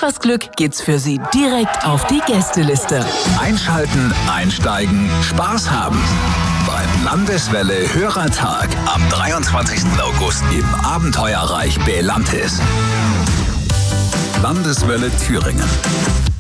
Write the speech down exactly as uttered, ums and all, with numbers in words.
etwas Glück geht's für Sie direkt auf die Gästeliste. Einschalten, einsteigen, Spaß haben. Beim Landeswelle Hörertag am dreiundzwanzigsten August im Abenteuerreich Belantis. Landeswelle Thüringen.